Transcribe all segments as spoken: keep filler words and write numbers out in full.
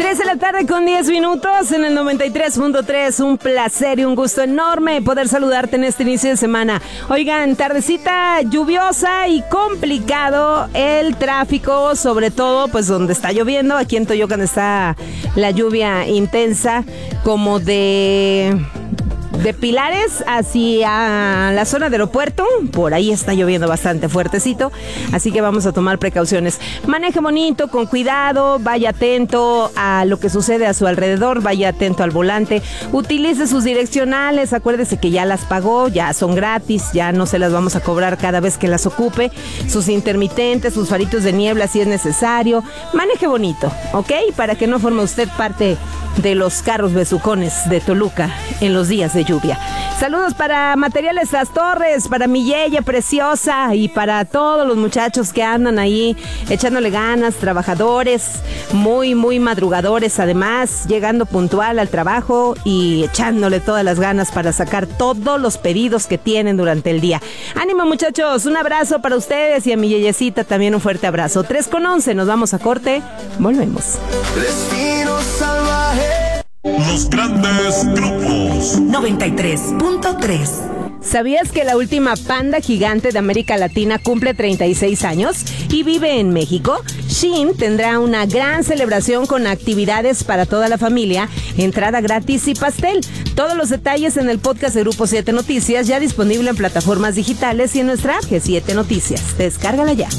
Seis de la tarde con diez minutos en el noventa y tres punto tres. Un placer y un gusto enorme poder saludarte en este inicio de semana. Oigan, tardecita lluviosa y complicado el tráfico, sobre todo pues donde está lloviendo. Aquí en Toyocan está la lluvia intensa, como de... de Pilares hacia la zona del aeropuerto, por ahí está lloviendo bastante fuertecito, así que vamos a tomar precauciones. Maneje bonito, con cuidado, vaya atento a lo que sucede a su alrededor, vaya atento al volante, utilice sus direccionales, acuérdese que ya las pagó, ya son gratis, ya no se las vamos a cobrar cada vez que las ocupe, sus intermitentes, sus faritos de niebla si es necesario. Maneje bonito, ¿ok? Para que no forme usted parte de los carros besucones de Toluca en los días de lluvia. Saludos para Materiales Las Torres, para mi Yeye preciosa y para todos los muchachos que andan ahí echándole ganas, trabajadores, muy, muy madrugadores, además, llegando puntual al trabajo y echándole todas las ganas para sacar todos los pedidos que tienen durante el día. Ánimo, muchachos, un abrazo para ustedes y a mi Yeyecita también un fuerte abrazo. tres con once, nos vamos a corte, volvemos. Destino salvaje. Los grandes grupos. noventa y tres punto tres. ¿Sabías que la última panda gigante de América Latina cumple treinta y seis años y vive en México? Shein tendrá una gran celebración con actividades para toda la familia, entrada gratis y pastel. Todos los detalles en el podcast de Grupo siete Noticias, ya disponible en plataformas digitales y en nuestra app G siete Noticias. Descárgala ya.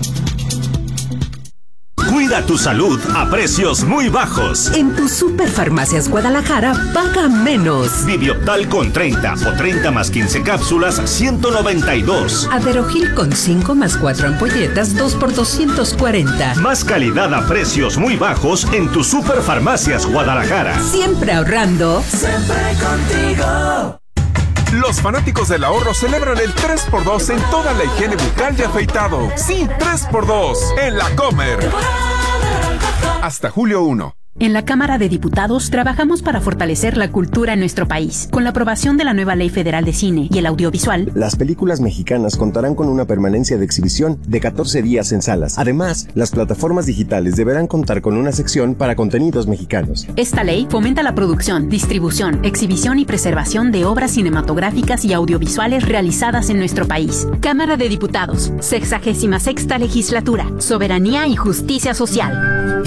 Cuida tu salud a precios muy bajos. En tu Superfarmacias Guadalajara, paga menos. Vivioptal con treinta o treinta más quince cápsulas, ciento noventa y dos. Aderogil con cinco más cuatro ampolletas, dos por doscientos cuarenta. Más calidad a precios muy bajos en tu Superfarmacias Guadalajara. Siempre ahorrando. Siempre contigo. Los fanáticos del ahorro celebran el tres por dos en toda la higiene bucal y afeitado. Sí, tres por dos en La Comer. Hasta julio primero. En la Cámara de Diputados trabajamos para fortalecer la cultura en nuestro país. Con la aprobación de la nueva Ley Federal de Cine y el Audiovisual, las películas mexicanas contarán con una permanencia de exhibición de catorce días en salas. Además, las plataformas digitales deberán contar con una sección para contenidos mexicanos. Esta ley fomenta la producción, distribución, exhibición y preservación de obras cinematográficas y audiovisuales realizadas en nuestro país. Cámara de Diputados, sexagésima sexta Legislatura, Soberanía y Justicia Social.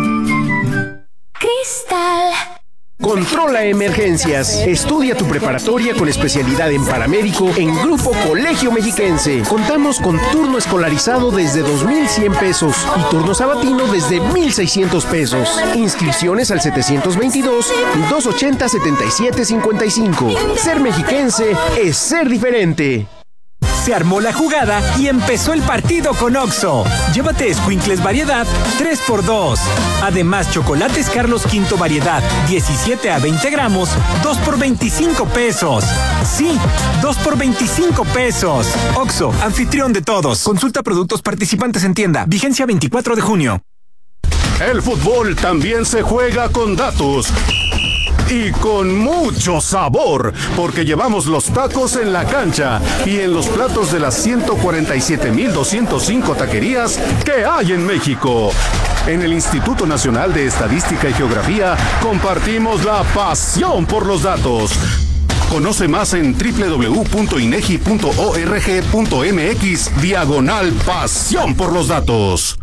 Cristal. Controla emergencias. Estudia tu preparatoria con especialidad en paramédico en Grupo Colegio Mexiquense. Contamos con turno escolarizado desde dos mil cien pesos y turno sabatino desde mil seiscientos pesos. Inscripciones al setecientos veintidós, doscientos ochenta, setenta y siete cincuenta y cinco. Ser mexiquense es ser diferente. Se armó la jugada y empezó el partido con Oxxo. Llévate escuincles variedad tres por dos. Además, chocolates Carlos Quinto variedad diecisiete a veinte gramos, dos por veinticinco pesos. Sí, dos por veinticinco pesos. Oxxo, anfitrión de todos. Consulta productos participantes en tienda. Vigencia veinticuatro de junio. El fútbol también se juega con datos. Y con mucho sabor, porque llevamos los tacos en la cancha y en los platos de las ciento cuarenta y siete mil doscientos cinco taquerías que hay en México. En el Instituto Nacional de Estadística y Geografía compartimos la pasión por los datos. Conoce más en doble u doble u doble u punto inegi punto org punto mx diagonal pasión por los datos.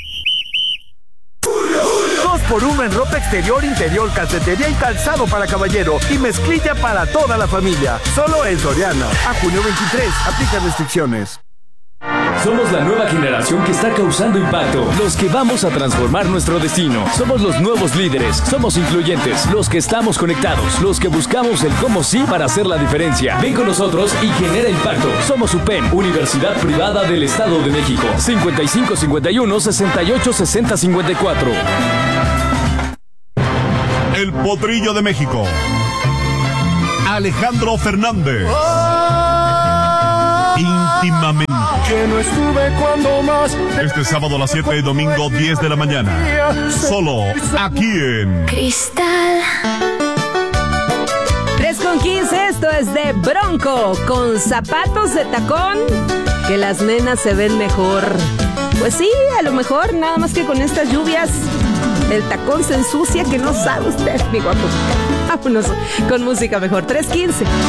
Por uno en ropa exterior, interior, calcetería y calzado para caballero y mezclilla para toda la familia. Solo en Soriana. A junio veintitrés. Aplica restricciones. Somos la nueva generación que está causando impacto. Los que vamos a transformar nuestro destino. Somos los nuevos líderes. Somos influyentes. Los que estamos conectados. Los que buscamos el cómo sí para hacer la diferencia. Ven con nosotros y genera impacto. Somos UPEM, Universidad Privada del Estado de México. cincuenta y cinco cincuenta y uno sesenta y ocho sesenta cincuenta y cuatro. El Potrillo de México. Alejandro Fernández. Íntimamente. Que no estuve cuando más. Este sábado a las siete y domingo diez de la mañana. Solo aquí en Cristal. tres con quince, esto es de Bronco. Con zapatos de tacón, que las nenas se ven mejor. Pues sí, a lo mejor, nada más que con estas lluvias El tacón se ensucia que no sabe usted, mi guapo. Vámonos con música mejor. tres quince.